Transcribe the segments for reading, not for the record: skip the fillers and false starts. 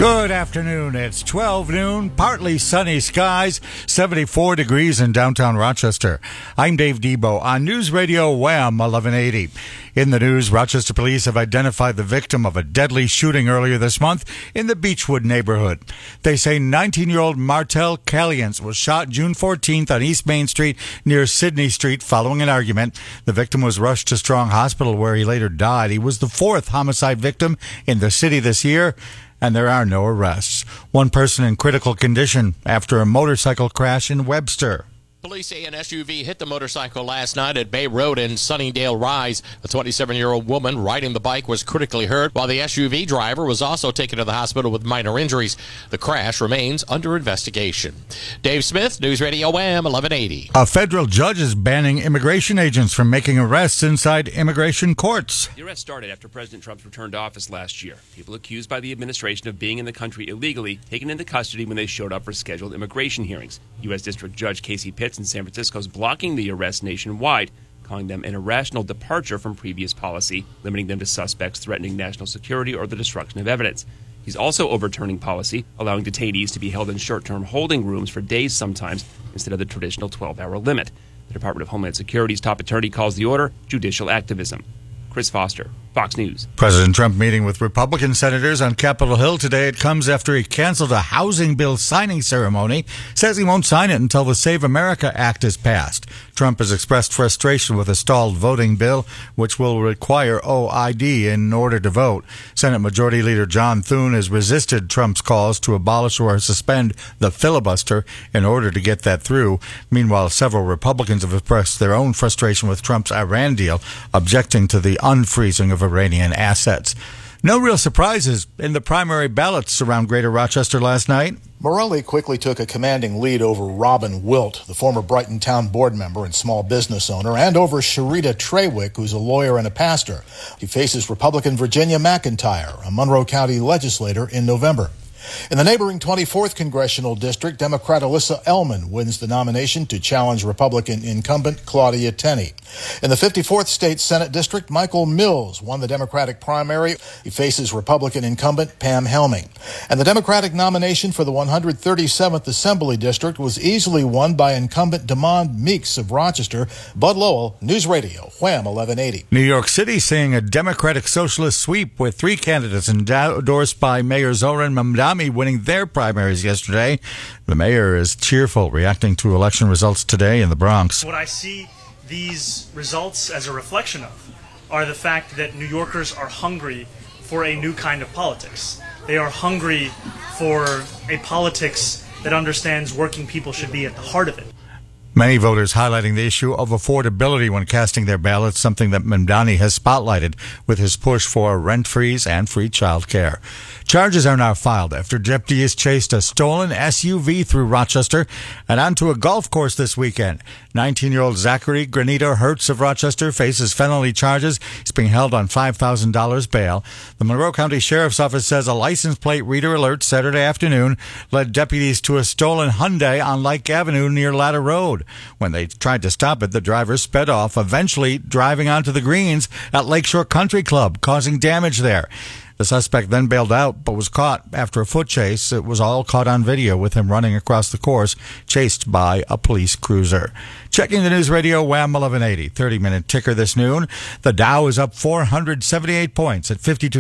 Good afternoon. It's 12 noon, partly sunny skies, 74 degrees in downtown Rochester. I'm Dave Debo on News Radio Wham 1180. In the news, Rochester police have identified the victim of a deadly shooting earlier this month in the Beechwood neighborhood. They say 19-year-old Martel Caliance was shot June 14th on East Main Street near Sydney Street following an argument. The victim was rushed to Strong Hospital where he later died. He was the fourth homicide victim in the city this year, and there are no arrests. One person in critical condition after a motorcycle crash in Webster. Police say an SUV hit the motorcycle last night at Bay Road and Sunnydale Rise. A 27-year-old woman riding the bike was critically hurt, while the SUV driver was also taken to the hospital with minor injuries. The crash remains under investigation. Dave Smith, News Radio Wham 1180. A federal judge is banning immigration agents from making arrests inside immigration courts. The arrest started after President Trump's return to office last year. People accused by the administration of being in the country illegally taken into custody when they showed up for scheduled immigration hearings. U.S. District Judge Casey Pitts in San Francisco is blocking the arrests nationwide, calling them an irrational departure from previous policy, limiting them to suspects threatening national security or the destruction of evidence. He's also overturning policy, allowing detainees to be held in short-term holding rooms for days sometimes instead of the traditional 12-hour limit. The Department of Homeland Security's top attorney calls the order judicial activism. Chris Foster, Fox News. President Trump meeting with Republican senators on Capitol Hill today. It comes after he canceled a housing bill signing ceremony. Says he won't sign it until the Save America Act is passed. Trump has expressed frustration with a stalled voting bill, which will require OID in order to vote. Senate Majority Leader John Thune has resisted Trump's calls to abolish or suspend the filibuster in order to get that through. Meanwhile, several Republicans have expressed their own frustration with Trump's Iran deal, objecting to the unfreezing of Iranian assets. No real surprises in the primary ballots around Greater Rochester last night. Morelli quickly took a commanding lead over Robin Wilt, the former Brighton Town board member and small business owner, and over Sharita Trawick, who's a lawyer and a pastor. He faces Republican Virginia McIntyre, a Monroe County legislator, in November. In the neighboring 24th Congressional District, Democrat Alyssa Ellman wins the nomination to challenge Republican incumbent Claudia Tenney. In the 54th State Senate District, Michael Mills won the Democratic primary. He faces Republican incumbent Pam Helming. And the Democratic nomination for the 137th Assembly District was easily won by incumbent Demond Meeks of Rochester. Bud Lowell, News Radio, Wham 1180. New York City seeing a Democratic Socialist sweep with three candidates endorsed by Mayor Zoran Mamdani winning their primaries yesterday. The mayor is cheerful, reacting to election results today in the Bronx. What I see these results as a reflection of are the fact that New Yorkers are hungry for a new kind of politics. They are hungry for a politics that understands working people should be at the heart of it. Many voters highlighting the issue of affordability when casting their ballots, something that Mamdani has spotlighted with his push for rent freeze and free child care. Charges are now filed after deputies chased a stolen SUV through Rochester and onto a golf course this weekend. 19-year-old Zachary Granito Hertz of Rochester faces felony charges. He's being held on $5,000 bail. The Monroe County Sheriff's Office says a license plate reader alert Saturday afternoon led deputies to a stolen Hyundai on Lake Avenue near Ladder Road. When they tried to stop it, the driver sped off, eventually driving onto the greens at Lakeshore Country Club, causing damage there. The suspect then bailed out, but was caught after a foot chase. It was all caught on video with him running across the course, chased by a police cruiser. Checking the News Radio Wham 1180, 30-minute ticker this noon. The Dow is up 478 points at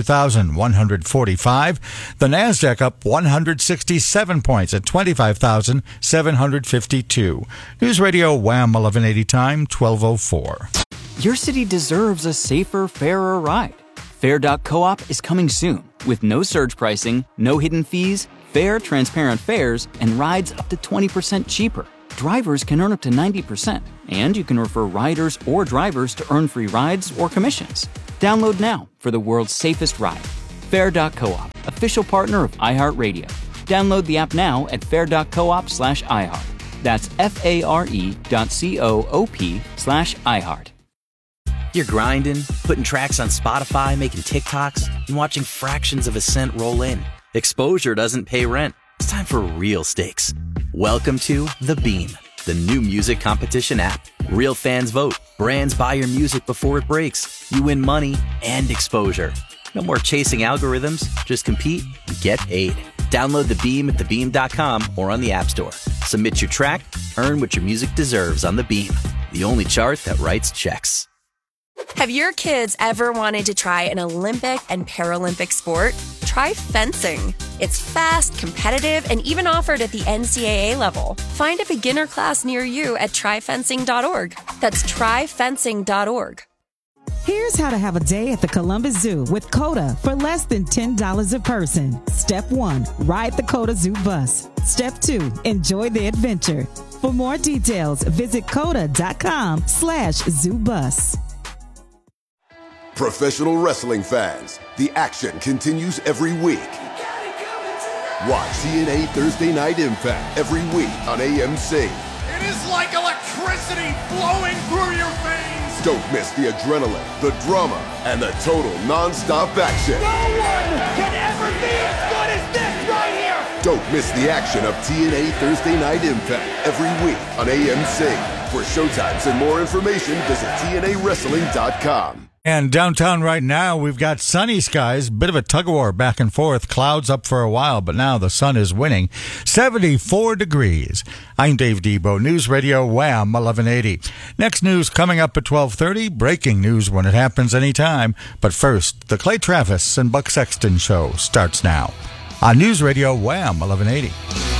52,145. The Nasdaq up 167 points at 25,752. News Radio Wham 1180 time, 12:04. Your city deserves a safer, fairer ride. Fair.coop is coming soon with no surge pricing, no hidden fees, fair, transparent fares, and rides up to 20% cheaper. Drivers can earn up to 90%, and you can refer riders or drivers to earn free rides or commissions. Download now for the world's safest ride. Fair.coop, official partner of iHeartRadio. Download the app now at fair.coop/iHeart. That's FARE.coop/iHeart. You're grinding, putting tracks on Spotify, making TikToks, and watching fractions of a cent roll in. Exposure doesn't pay rent. It's time for real stakes. Welcome to The Beam, the new music competition app. Real fans vote. Brands buy your music before it breaks. You win money and exposure. No more chasing algorithms. Just compete and get paid. Download The Beam at thebeam.com or on the App Store. Submit your track, earn what your music deserves on The Beam, the only chart that writes checks. Have your kids ever wanted to try an Olympic and Paralympic sport? Try fencing. It's fast, competitive, and even offered at the NCAA level. Find a beginner class near you at tryfencing.org. That's tryfencing.org. Here's how to have a day at the Columbus Zoo with COTA for less than $10 a person. Step 1, ride the COTA Zoo bus. Step 2, enjoy the adventure. For more details, visit COTA.com/zoobus. Professional wrestling fans, the action continues every week. Watch TNA Thursday Night Impact every week on AMC. It is like electricity flowing through your veins. Don't miss the adrenaline, the drama, and the total non-stop action. No one can ever be as good as this right here. Don't miss the action of TNA Thursday Night Impact every week on AMC. For showtimes and more information, visit TNAWrestling.com. And downtown right now, we've got sunny skies, bit of a tug-of-war back and forth, clouds up for a while, but now the sun is winning. 74 degrees. I'm Dave Debo, News Radio Wham 1180. Next news coming up at 12:30, breaking news when it happens anytime. But first, the Clay Travis and Buck Sexton Show starts now on News Radio Wham 1180.